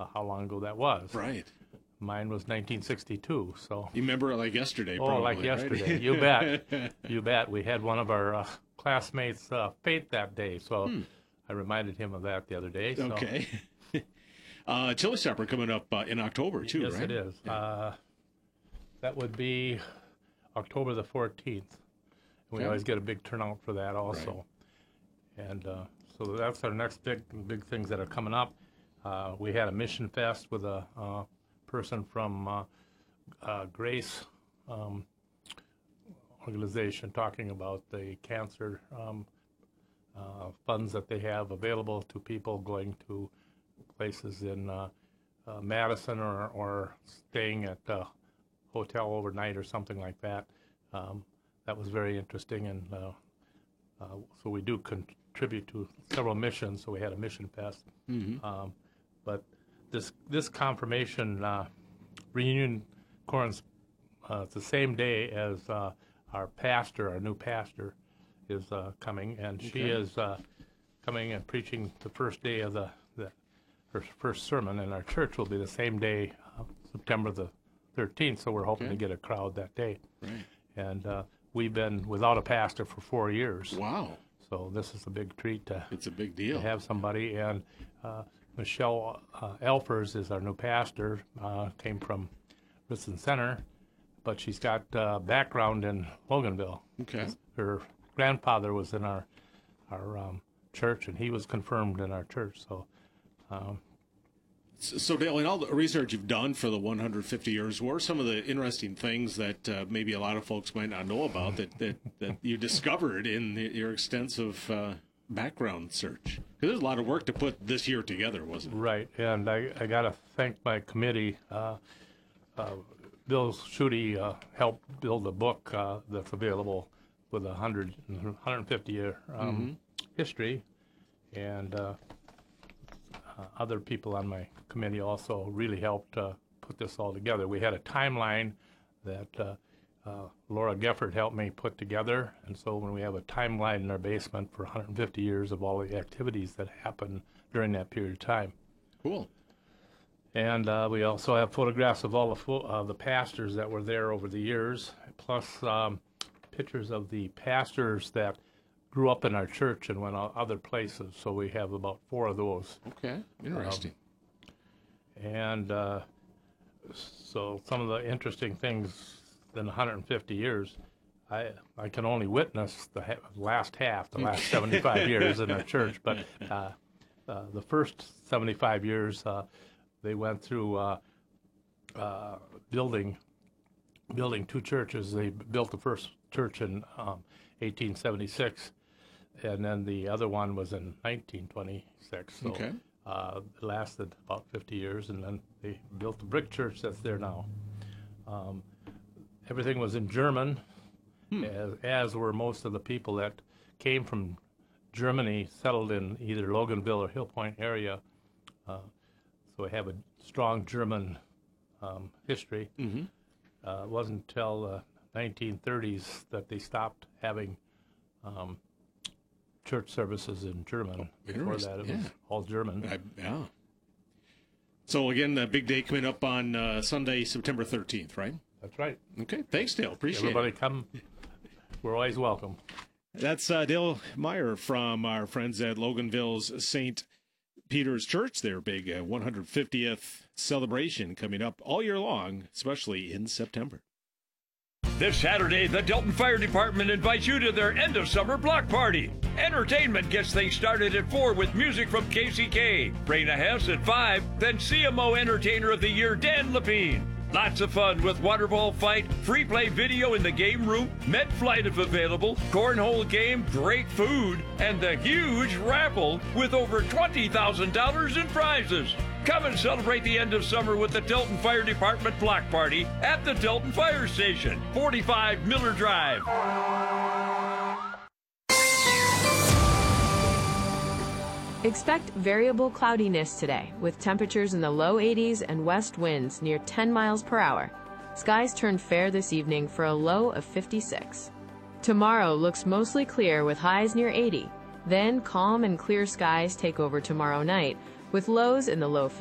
how long ago that was. Right. Mine was 1962, so. You remember it like yesterday, probably. Oh, like yesterday. Right? You bet. You bet. We had one of our classmates' fate that day, so I reminded him of that the other day. So. Okay. Chili Supper coming up in October, too, yes, right? Yes, it is. Yeah. That would be October the 14th. We always get a big turnout for that also. Right. And so that's our next big things that are coming up. We had a mission fest with a person from Grace organization talking about the cancer funds that they have available to people going to places in Madison or staying at a hotel overnight or something like that. That was very interesting, and so we do contribute to several missions. So we had a mission fest, but this confirmation reunion it's the same day as our new pastor is coming, and she is coming and preaching the first day of her first sermon, and our church will be the same day, September the 13th. So we're hoping to get a crowd that day. Right. And we've been without a pastor for 4 years. Wow. So this is a big treat it's a big deal to have somebody. And Michelle Elfers is our new pastor, came from Richland Center, but she's got background in Loganville. Okay. Her grandfather was in our church, and he was confirmed in our church. So, Dale, in all the research you've done for the 150 years, what are some of the interesting things that maybe a lot of folks might not know about that you discovered in your extensive background search? Because there's a lot of work to put this year together, wasn't it? Right, and I got to thank my committee. Bill Schutte helped build a book that's available with 150-year history, and other people on my committee also really helped put this all together. We had a timeline that Laura Gefford helped me put together, and so when we have a timeline in our basement for 150 years of all the activities that happened during that period of time. Cool. And we also have photographs of all the pastors that were there over the years, plus pictures of the pastors that grew up in our church and went out other places. So we have about 4 of those. Okay, interesting. And so some of the interesting things in 150 years, I can only witness the last 75 years in our church. But the first 75 years, they went through building 2 churches. They built the first church in 1876. And then the other one was in 1926. So okay. It lasted about 50 years, and then they built the brick church that's there now. Everything was in German, as were most of the people that came from Germany, settled in either Loganville or Hill Point area. So we have a strong German history. It wasn't until the 1930s that they stopped having church services in German. Before that, it was all German. Yeah. So, again, the big day coming up on Sunday, September 13th, right? That's right. Okay. Thanks, Dale. Appreciate Everybody it. come. We're always welcome. That's Dale Meyer from our friends at Loganville's St. Peter's Church. Their big 150th celebration coming up all year long, especially in September. This Saturday, the Delton Fire Department invites you to their end-of-summer block party. Entertainment gets things started at 4 with music from KCK. Raina Hess at 5, then CMO Entertainer of the Year Dan Lepine. Lots of fun with water ball fight, free play video in the game room, med flight if available, cornhole game, great food, and the huge raffle with over $20,000 in prizes. Come and celebrate the end of summer with the Delton Fire Department Block Party at the Delton Fire Station, 45 Miller Drive. Expect variable cloudiness today with temperatures in the low 80s and west winds near 10 miles per hour. Skies turn fair this evening for a low of 56. Tomorrow looks mostly clear with highs near 80. Then calm and clear skies take over tomorrow night with lows in the low